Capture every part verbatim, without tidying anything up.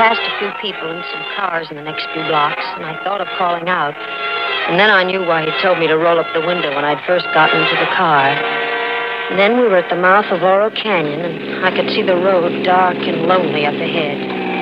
passed a few people and some cars in the next few blocks, and I thought of calling out. And then I knew why he told me to roll up the window when I'd first gotten into the car. And then we were at the mouth of Oro Canyon, and I could see the road dark and lonely up ahead.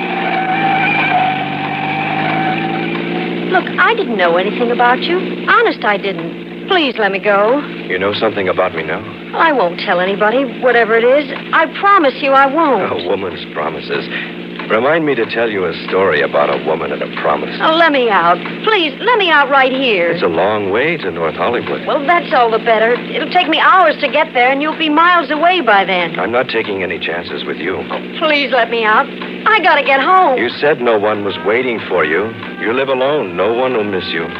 Look, I didn't know anything about you. Honest, I didn't. Please let me go. You know something about me now? I won't tell anybody, whatever it is. I promise you I won't. A woman's promises. Remind me to tell you a story about a woman and a promise. Oh, let me out. Please, let me out right here. It's a long way to North Hollywood. Well, that's all the better. It'll take me hours to get there, and you'll be miles away by then. I'm not taking any chances with you. Oh, please let me out. I gotta get home. You said no one was waiting for you. You live alone. No one will miss you.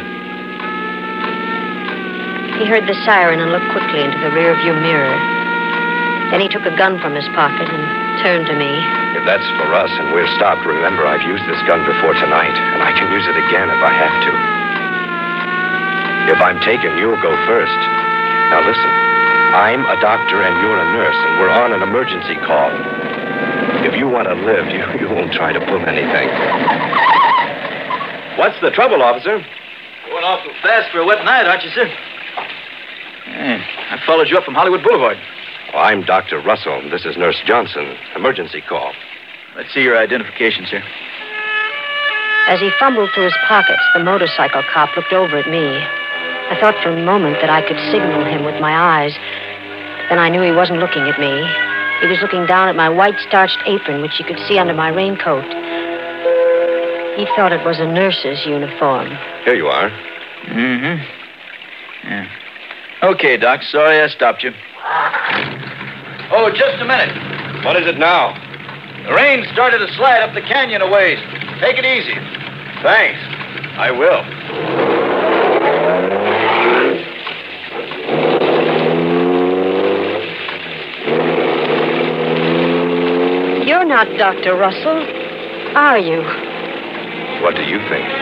He heard the siren and looked quickly into the rearview mirror. Then he took a gun from his pocket and turned to me. If that's for us and we're stopped, remember, I've used this gun before tonight, and I can use it again if I have to. If I'm taken, you'll go first. Now listen, I'm a doctor and you're a nurse, and we're on an emergency call. If you want to live, you, you won't try to pull anything. What's the trouble, officer? Going awful fast for a wet night, aren't you, sir? Hey, I followed you up from Hollywood Boulevard. Well, I'm Doctor Russell. This is Nurse Johnson. Emergency call. Let's see your identification, sir. As he fumbled through his pockets, the motorcycle cop looked over at me. I thought for a moment that I could signal him with my eyes. Then I knew he wasn't looking at me. He was looking down at my white starched apron, which you could see under my raincoat. He thought it was a nurse's uniform. Here you are. Mm-hmm. Yeah. Okay, Doc. Sorry I stopped you. Oh, just a minute. What is it now? The rain started to slide up the canyon a ways. Take it easy. Thanks. I will. You're not Doctor Russell, are you? What do you think?